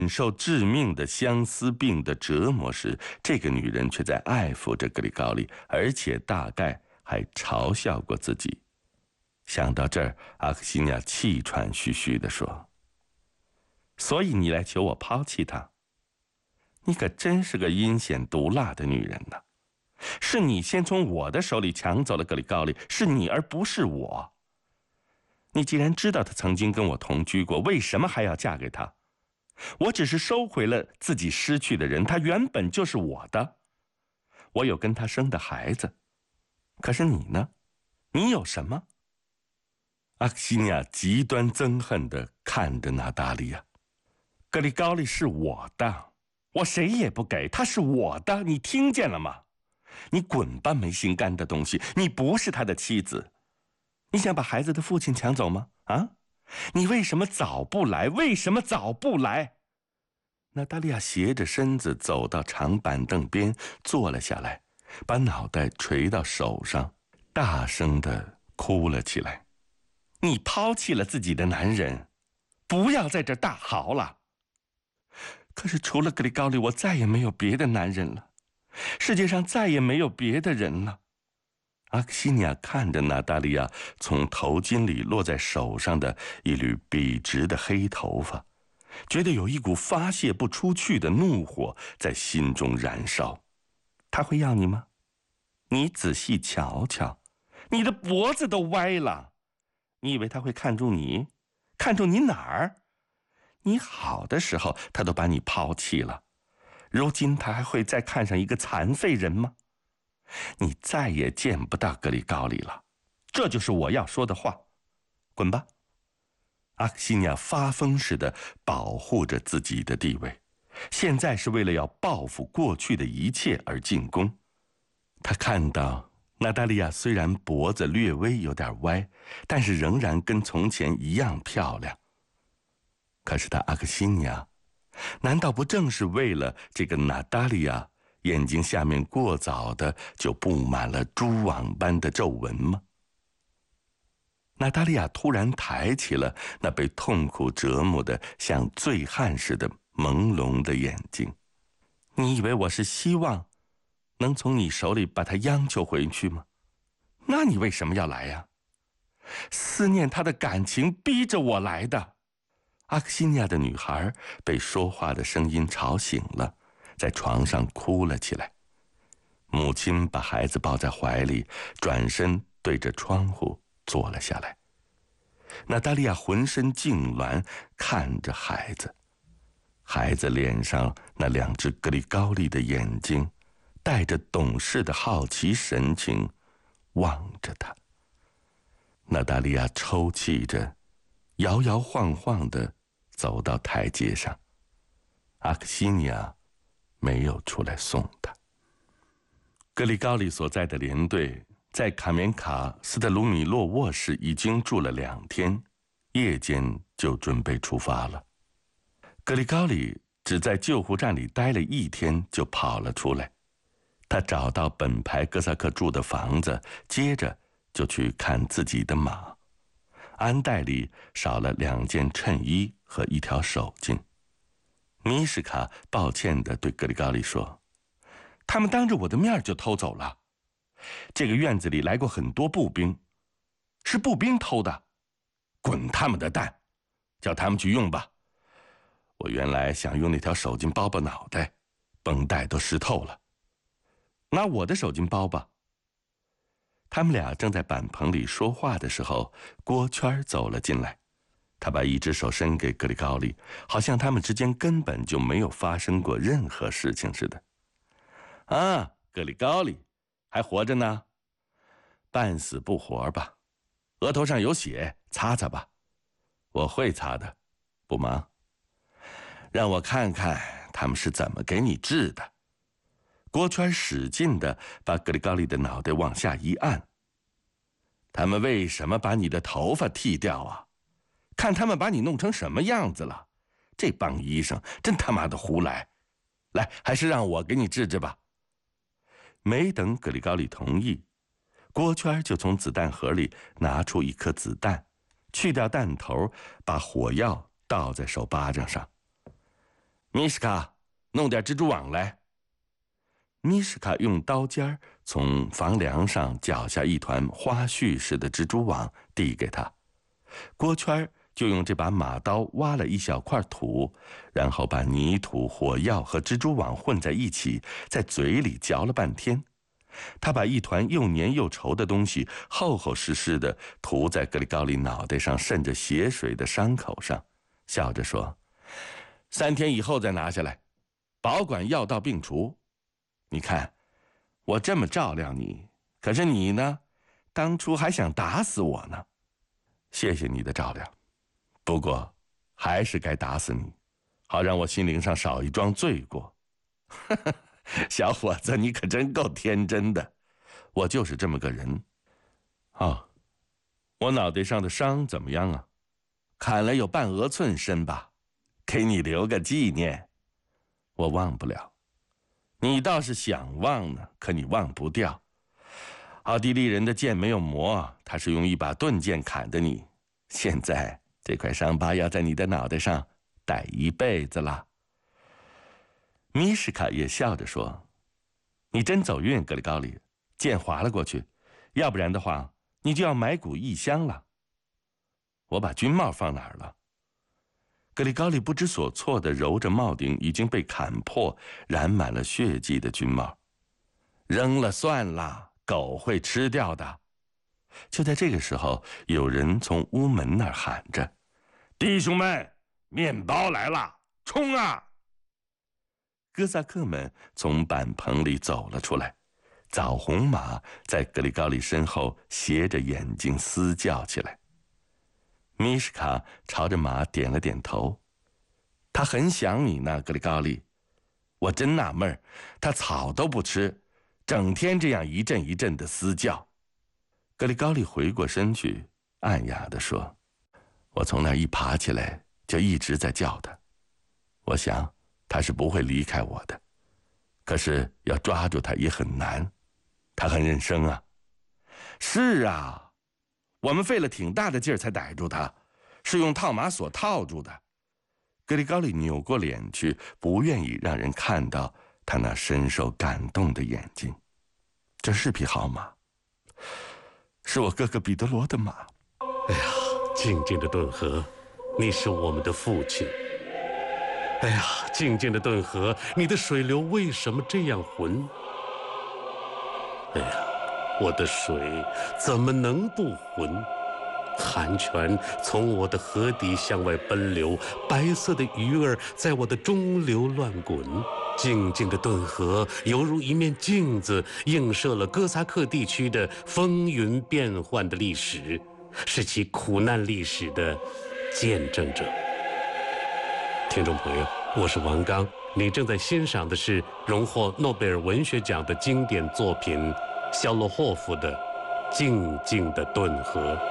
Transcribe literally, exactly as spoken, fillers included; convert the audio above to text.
忍受致命的相思病的折磨时，这个女人却在爱抚着格里高利，而且大概还嘲笑过自己。想到这儿，阿克西尼亚气喘吁吁地说：“所以你来求我抛弃他？你可真是个阴险毒辣的女人呐！是你先从我的手里抢走了格里高利，是你而不是我。你既然知道他曾经跟我同居过，为什么还要嫁给他？我只是收回了自己失去的人，他原本就是我的。我有跟他生的孩子，可是你呢？你有什么？”阿克西尼亚极端憎恨地看着娜达莉亚：“格里高利是我的，我谁也不给，他是我的，你听见了吗？你滚吧，没心肝的东西！你不是他的妻子，你想把孩子的父亲抢走吗？啊？你为什么早不来？为什么早不来？”娜达莉亚斜着身子走到长板凳边，坐了下来，把脑袋垂到手上，大声地哭了起来。“你抛弃了自己的男人，不要在这大嚎了。可是除了格里高利，我再也没有别的男人了，世界上再也没有别的人了。”阿克西尼亚看着娜达莉亚从头巾里落在手上的一缕笔直的黑头发，觉得有一股发泄不出去的怒火在心中燃烧。他会要你吗？你仔细瞧瞧，你的脖子都歪了。你以为他会看中你？看中你哪儿？你好的时候他都把你抛弃了，如今他还会再看上一个残废人吗？你再也见不到格里高利了，这就是我要说的话。滚吧！阿克西尼亚发疯似的保护着自己的地位，现在是为了要报复过去的一切而进攻。他看到娜达莉亚虽然脖子略微有点歪，但是仍然跟从前一样漂亮。可是他阿克西尼亚，难道不正是为了这个娜达莉亚眼睛下面过早的就布满了蛛网般的皱纹吗？娜达莉亚突然抬起了那被痛苦折磨的像醉汉似的朦胧的眼睛。“你以为我是希望能从你手里把他央求回去吗？那你为什么要来呀？”“思念他的感情逼着我来的。”阿克西尼亚的女孩被说话的声音吵醒了，在床上哭了起来。母亲把孩子抱在怀里，转身对着窗户坐了下来。娜达莉亚浑身痉挛，看着孩子，孩子脸上那两只格里高利的眼睛带着懂事的好奇神情望着他。娜达莉亚抽泣着，摇摇晃晃地走到台阶上。阿克西尼亚没有出来送他。格里高利所在的连队在卡缅卡斯特鲁米洛沃市已经住了两天，夜间就准备出发了。格里高利只在救护站里待了一天就跑了出来。他找到本排哥萨克住的房子，接着就去看自己的马。鞍袋里少了两件衬衣和一条手巾。米什卡抱歉地对格里高利说：“他们当着我的面就偷走了。这个院子里来过很多步兵，是步兵偷的。滚他们的蛋，叫他们去用吧。我原来想用那条手巾包包脑袋，绷带都湿透了。拿我的手巾包吧。”他们俩正在板棚里说话的时候，郭圈走了进来。他把一只手伸给格里高利，好像他们之间根本就没有发生过任何事情似的。“啊，格里高利，还活着呢？半死不活吧？额头上有血，擦擦吧。我会擦的，不忙。让我看看他们是怎么给你治的。”郭圈使劲地把格里高利的脑袋往下一按。“他们为什么把你的头发剃掉啊？看他们把你弄成什么样子了！这帮医生真他妈的胡来！来，还是让我给你治治吧。”没等格里高利同意，郭圈就从子弹盒里拿出一颗子弹，去掉弹头，把火药倒在手巴掌上。 米什卡，弄点蜘蛛网来。米什卡用刀尖从房梁上绞下一团花絮似的蜘蛛网，递给他。郭圈就用这把马刀挖了一小块土，然后把泥土、火药和蜘蛛网混在一起，在嘴里嚼了半天。他把一团又黏又稠的东西厚厚实实的涂在格里高利脑袋上渗着血水的伤口上，笑着说：三天以后再拿下来，保管药到病除。你看，我这么照料你，可是你呢，当初还想打死我呢。谢谢你的照料，不过还是该打死你，好让我心灵上少一桩罪过。小伙子，你可真够天真的，我就是这么个人。哦，我脑袋上的伤怎么样啊？砍了有半额寸深吧，给你留个纪念。我忘不了，你倒是想忘呢，可你忘不掉。奥地利人的剑没有磨，他是用一把钝剑砍的你。现在这块伤疤要在你的脑袋上带一辈子了。米什卡也笑着说：你真走运，格里高利，剑划了过去，要不然的话你就要埋骨异乡了。我把军帽放哪儿了？格里高利不知所措地揉着帽顶已经被砍破、染满了血迹的军帽。扔了算了，狗会吃掉的。就在这个时候，有人从屋门那儿喊着：弟兄们，面包来了，冲啊！哥萨克们从板棚里走了出来，枣红马在格里高利身后斜着眼睛嘶叫起来。米什卡朝着马点了点头，他很想你呢，格里高利。我真纳闷，他草都不吃，整天这样一阵一阵的嘶叫。格里高利回过身去，暗哑地说：我从那一爬起来就一直在叫他，我想他是不会离开我的，可是要抓住他也很难，他很认生啊。是啊，我们费了挺大的劲儿才逮住他，是用套马锁套住的。格里高利扭过脸去，不愿意让人看到他那深受感动的眼睛。这是匹好马，是我哥哥彼得罗的马。 哎呀，静静的顿河，你是我们的父亲。哎呀，静静的顿河，你的水流为什么这样浑？哎呀，我的水怎么能不浑？寒泉从我的河底向外奔流，白色的鱼儿在我的中流乱滚。静静的顿河犹如一面镜子，映射了哥萨克地区的风云变幻的历史，是其苦难历史的见证者。听众朋友，我是王刚，你正在欣赏的是荣获诺贝尔文学奖的经典作品肖洛霍夫的《静静的顿河》。